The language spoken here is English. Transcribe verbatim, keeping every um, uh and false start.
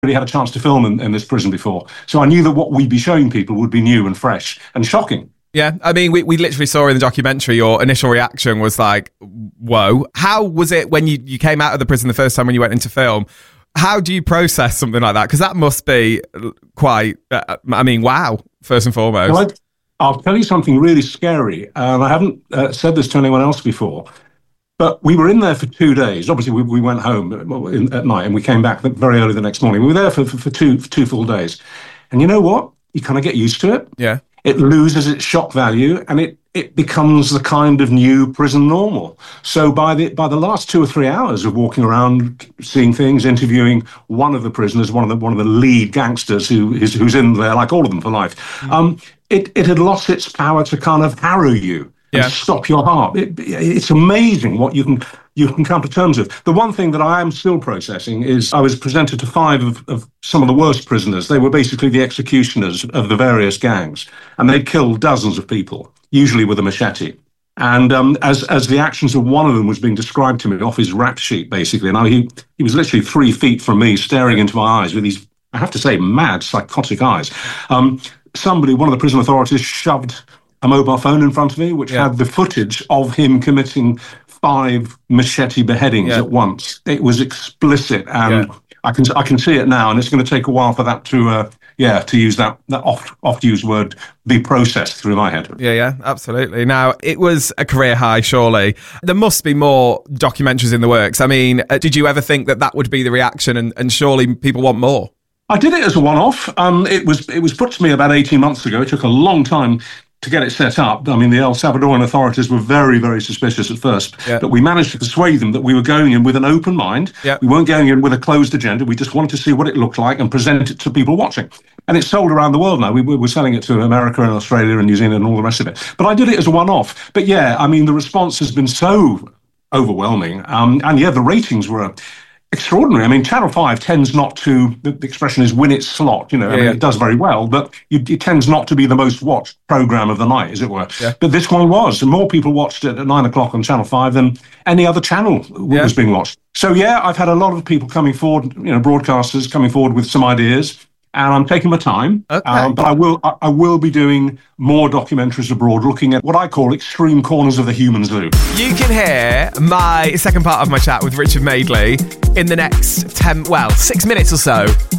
really had a chance to film in, in this prison before. So I knew that what we'd be showing people would be new and fresh and shocking. Yeah, I mean, we, we literally saw in the documentary your initial reaction was like, whoa. How was it when you, you came out of the prison the first time when you went into film? How do you process something like that? Because that must be quite, uh, I mean, wow, first and foremost. Well, I'll tell you something really scary, and I haven't uh, said this to anyone else before, but we were in there for two days. Obviously, we, we went home in, at night, and we came back very early the next morning. We were there for, for, for, two, for two full days. And you know what? You kind of get used to it. Yeah. It loses its shock value, and it, it becomes the kind of new prison normal. So by the by the last two or three hours of walking around, seeing things, interviewing one of the prisoners, one of the one of the lead gangsters who is who's in there, like all of them for life, mm. um, it it had lost its power to kind of harrow you and yeah. stop your heart. It, it's amazing what you can you can come to terms with. The one thing that I am still processing is I was presented to five of, of some of the worst prisoners. They were basically the executioners of the various gangs, and they killed dozens of people, usually with a machete. And um, as as the actions of one of them was being described to me off his rap sheet, basically, now he, he was literally three feet from me, staring into my eyes with these, I have to say, mad, psychotic eyes. Um, somebody, one of the prison authorities, shoved a mobile phone in front of me, which yeah. had the footage of him committing five machete beheadings yeah. at once. It was explicit, and yeah. I can I can see it now, and it's going to take a while for that to, uh, yeah, to use that that oft oft used word, be processed through my head. Yeah, yeah, absolutely. Now, it was a career high, surely. There must be more documentaries in the works. I mean, uh, did you ever think that that would be the reaction, and, and surely people want more? I did it as a one-off. Um, it was it was put to me about eighteen months ago. It took a long time to get it set up. I mean, the El Salvadoran authorities were very, very suspicious at first, yeah. but we managed to persuade them that we were going in with an open mind. Yeah. We weren't going in with a closed agenda. We just wanted to see what it looked like and present it to people watching. And it's sold around the world now. We, we were selling it to America and Australia and New Zealand and all the rest of it. But I did it as a one-off. But yeah, I mean, the response has been so overwhelming. Um, and yeah, the ratings were extraordinary. I mean, Channel five tends not to, the, the expression is win its slot, you know, yeah, I mean, yeah. it does very well, but it, it tends not to be the most watched programme of the night, as it were. Yeah. But this one was, and more people watched it at nine o'clock on Channel five than any other channel yeah. was being watched. So yeah, I've had a lot of people coming forward, you know, broadcasters coming forward with some ideas, and I'm taking my time. Okay. Um, but I will I, I will be doing more documentaries abroad, looking at what I call extreme corners of the human zoo. You can hear my second part of my chat with Richard Madeley in the next ten, well, six minutes or so